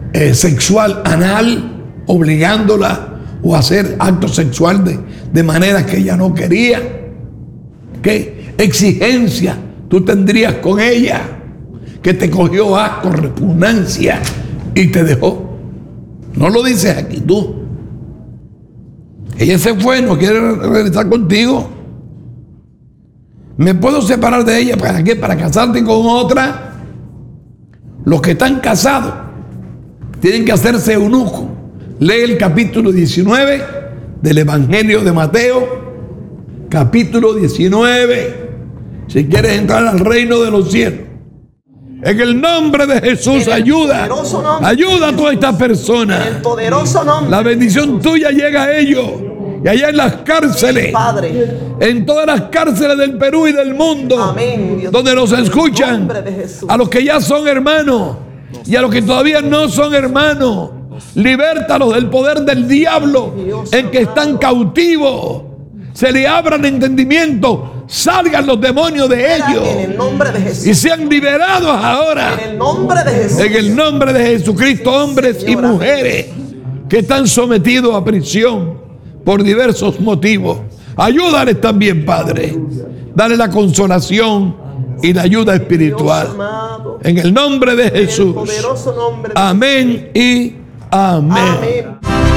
sexual anal, obligándola o hacer acto sexual de manera que ella no quería. ¿Qué exigencia tú tendrías con ella? Que te cogió asco, repugnancia y te dejó. No lo dices aquí tú. Ella se fue, no quiere regresar contigo. ¿Me puedo separar de ella? ¿Para qué? ¿Para casarte con otra? Los que están casados tienen que hacerse eunuco. Lee el capítulo 19 del Evangelio de Mateo. Capítulo 19. Si quieres entrar al reino de los cielos. En el nombre de Jesús, ayuda a todas estas personas. En el poderoso nombre. La bendición tuya llega a ellos. Y allá en las cárceles, Padre, en todas las cárceles del Perú y del mundo, amén, Dios, donde nos escuchan, a los que ya son hermanos y a los que todavía no son hermanos, libértalos del poder del diablo en que están cautivos. Se le abran entendimiento, salgan los demonios de ellos en el nombre de Jesús. y sean liberados ahora. En el nombre de Jesús. En el nombre de Jesucristo, hombres y mujeres que están sometidos a prisión por diversos motivos. Ayúdales también, Padre. Dale la consolación y la ayuda espiritual. En el nombre de Jesús. Amén y amén. Amén.